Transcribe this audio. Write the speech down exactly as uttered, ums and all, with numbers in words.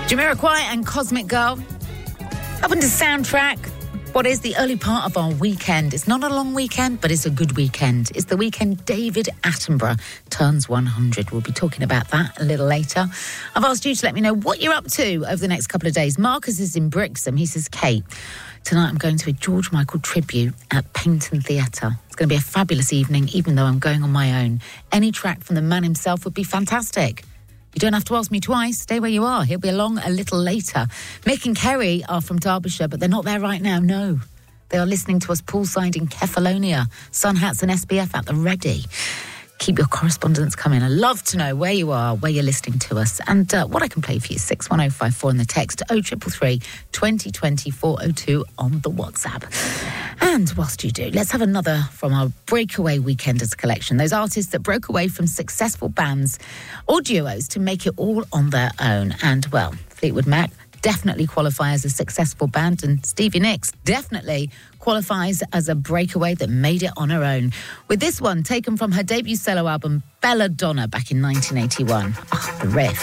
Jamiroquai and Cosmic Girl. Up into soundtrack. What is the early part of our weekend? It's not a long weekend, but it's a good weekend. It's the weekend David Attenborough turns one hundred. We'll be talking about that a little later. I've asked you to let me know what you're up to over the next couple of days. Marcus is in Brixham. He says, Kate, tonight I'm going to a George Michael tribute at Paignton Theatre. It's going to be a fabulous evening, even though I'm going on my own. Any track from the man himself would be fantastic. You don't have to ask me twice. Stay where you are. He'll be along a little later. Mick and Kerry are from Derbyshire, but they're not there right now, no. They are listening to us poolside in Kefalonia. Sun hats and S P F at the ready. Keep your correspondence coming. I'd love to know where you are, where you're listening to us. And uh, what I can play for you, six one oh five four in the text, oh triple three, twenty twenty, four oh two on the WhatsApp. And whilst you do, let's have another from our Breakaway Weekenders collection. Those artists that broke away from successful bands or duos to make it all on their own. And, well, Fleetwood Mac definitely qualify as a successful band, and Stevie Nicks definitely qualifies as a breakaway that made it on her own. With this one taken from her debut solo album, Belladonna, back in nineteen eighty-one. Oh, the riff.